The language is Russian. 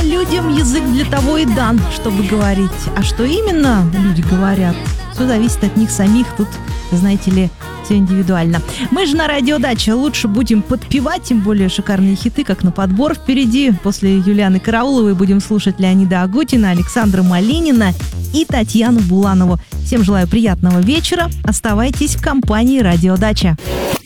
людям язык для того и дан, чтобы говорить. А что именно люди говорят, все зависит от них самих. Тут, знаете ли, все индивидуально. Мы же на Радио Дача лучше будем подпевать, тем более шикарные хиты, как на подбор впереди. После Юлианы Карауловой будем слушать Леонида Агутина, Александра Малинина и Татьяну Буланову. Всем желаю приятного вечера. Оставайтесь в компании Радио Дача.